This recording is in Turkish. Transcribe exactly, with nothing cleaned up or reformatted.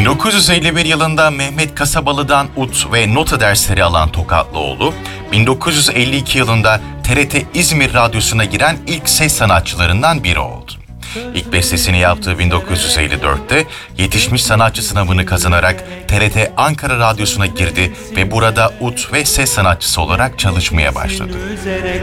bin dokuz yüz elli bir yılında Mehmet Kasabalı'dan ut ve nota dersleri alan Tokatlıoğlu, bin dokuz yüz elli iki yılında T R T İzmir Radyosu'na giren ilk ses sanatçılarından biri oldu. İlk bestesini yaptığı bin dokuz yüz elli dörtte yetişmiş sanatçı sınavını kazanarak T R T Ankara Radyosu'na girdi ve burada ut ve ses sanatçısı olarak çalışmaya başladı.